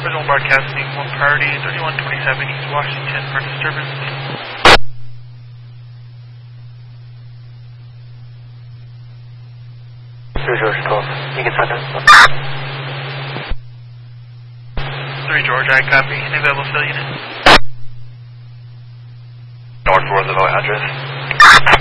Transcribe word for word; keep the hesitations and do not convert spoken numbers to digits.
Original broadcasting one priority thirty-one twenty-seven East Washington for disturbance. three George twelve. You can send it. three George, I copy. Any available cell unit? North Roosevelt address.